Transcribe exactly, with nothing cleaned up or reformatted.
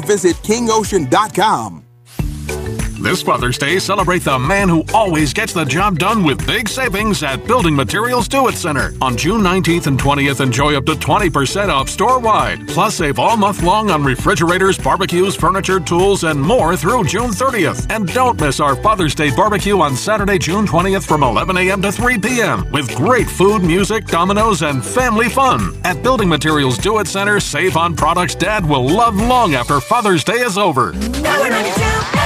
visit king ocean dot com. This Father's Day, celebrate the man who always gets the job done with big savings at Building Materials Do It Center. On June nineteenth and twentieth, enjoy up to twenty percent off store-wide. Plus, save all month long on refrigerators, barbecues, furniture, tools, and more through June thirtieth. And don't miss our Father's Day barbecue on Saturday, June twentieth from eleven a.m. to three p.m. with great food, music, dominoes, and family fun. At Building Materials Do It Center, save on products Dad will love long after Father's Day is over. Power ninety-two.